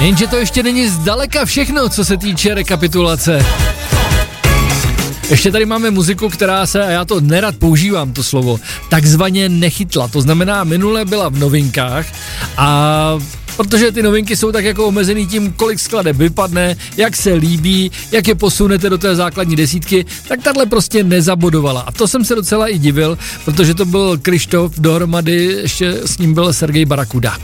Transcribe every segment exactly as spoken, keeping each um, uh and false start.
Jenže to ještě není zdaleka všechno, co se týče rekapitulace. Ještě tady máme muziku, která se, a já to nerad používám, to slovo, takzvaně nechytla. To znamená, minule byla v novinkách a protože ty novinky jsou tak jako omezený tím, kolik skladeb vypadne, jak se líbí, jak je posunete do té základní desítky, tak tahle prostě nezabodovala. A to jsem se docela i divil, protože to byl Kryštof, dohromady ještě s ním byl Sergej Barakuda.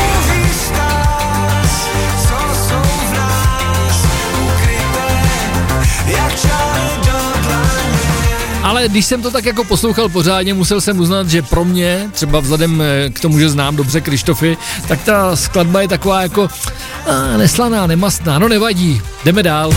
Ale když jsem to tak jako poslouchal pořádně, musel jsem uznat, že pro mě, třeba vzhledem k tomu, že znám dobře Kryštofy, tak ta skladba je taková jako a, neslaná, nemastná, no nevadí, jdeme dál.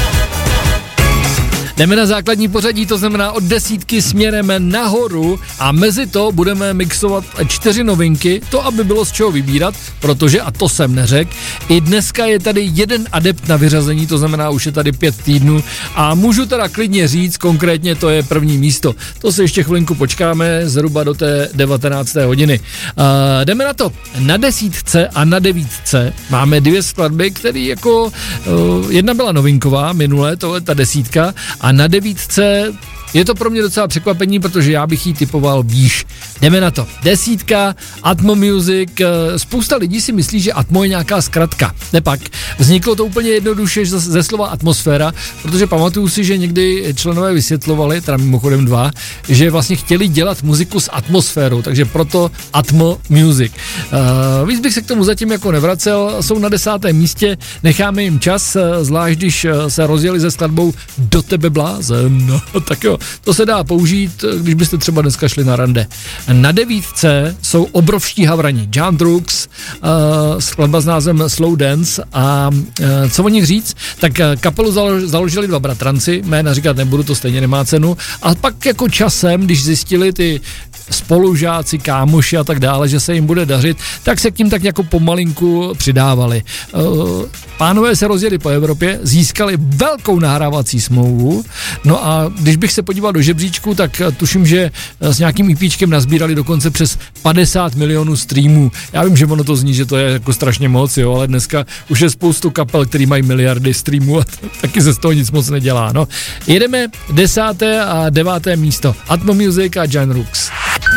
Jdeme na základní pořadí, to znamená od desítky směrem nahoru a mezi to budeme mixovat čtyři novinky, to aby bylo z čeho vybírat, protože, a to jsem neřekl, i dneska je tady jeden adept na vyřazení, to znamená už je tady pět týdnů a můžu teda klidně říct, konkrétně to je první místo. To se ještě chvilinku počkáme, zhruba do té devatenácté hodiny. Uh, jdeme na to. Na desítce a na devítce máme dvě skladby, které jako, uh, jedna byla novinková minule, to je ta desítka, a na devítce je to pro mě docela překvapení, protože já bych jí typoval výš. Jdeme na to. Desítka, Atmo Music. Spousta lidí si myslí, že Atmo je nějaká zkratka. Nepak. Vzniklo to úplně jednoduše ze slova atmosféra, protože pamatuju si, že někdy členové vysvětlovali, teda mimochodem dva, že vlastně chtěli dělat muziku s atmosférou, takže proto Atmo Music. Uh, víc bych se k tomu zatím jako nevracel, jsou na desátém místě, necháme jim čas, zvlášť když se rozjeli se skladbou Do tebe blázen. No, tak jo. To se dá použít, když byste třeba dneska šli na rande. Na devítce jsou obrovští havrani. John Drux, uh, skladba s názvem Slow Dance a uh, co o nich říct, tak uh, kapelu založ, založili dva bratranci, jména říkat nebudu, to stejně nemá cenu, a pak jako časem, když zjistili ty spolužáci, kámoši a tak dále, že se jim bude dařit, tak se k tím tak jako pomalinku přidávali. Uh, pánové se rozjeli po Evropě, získali velkou nahrávací smlouvu, no a když bych se podíval do žebříčku, tak tuším, že s nějakým EPčkem nazbírali dokonce přes padesát milionů streamů. Já vím, že ono to zní, že to je jako strašně moc, jo, ale dneska už je spoustu kapel, který mají miliardy streamů a taky se z toho nic moc nedělá, no. Jedeme desáté a deváté místo. Atmo Music a John Rooks.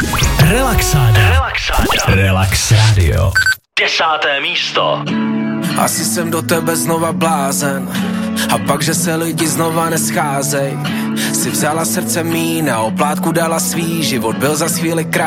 Relaxáda. Relaxáda. Relax Radio. Desáté místo. Asi jsem do tebe znova blázen a pak, že se lidi znova nescházej. Si vzala srdce mý, na oplátku dala svý, život byl za chvíli krát.